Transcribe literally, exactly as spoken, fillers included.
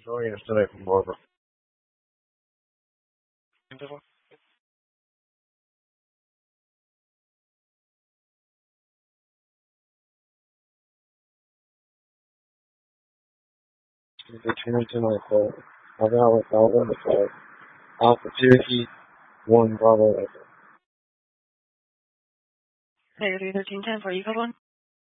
joining us tonight from Barbara. They tune in tonight for I've Alex Alvin for Alpha Cherokee one Bravo Echo. Hey, thirteen ten for Eagle One.